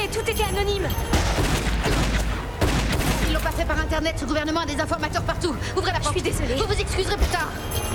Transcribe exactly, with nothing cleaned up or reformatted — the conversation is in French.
tout était anonyme. Ils l'ont pas fait par internet, ce gouvernement a des informateurs partout. Ouvrez la porte. Je suis désolée. Vous vous excuserez plus tard.